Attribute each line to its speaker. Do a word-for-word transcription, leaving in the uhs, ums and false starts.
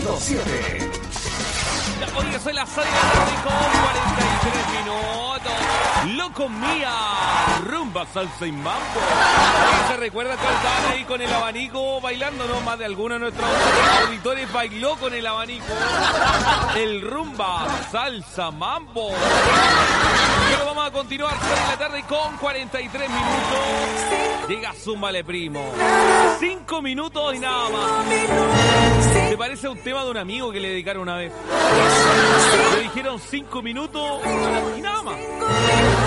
Speaker 1: punto siete.
Speaker 2: Oye, soy las seis de la tarde con cuarenta y tres minutos. Loco mía, rumba, salsa y mambo. ¿Se recuerda que estaban ahí con el abanico bailando? No, más de alguno de nuestros auditores bailó con el abanico. El rumba, salsa, mambo. Pero vamos a continuar seis de la tarde con cuarenta y tres minutos. Llega Zúmbale Primo. Cinco minutos y nada más. ¿Te parece a un tema de un amigo que le dedicaron una vez? Le dijeron cinco minutos y nada más.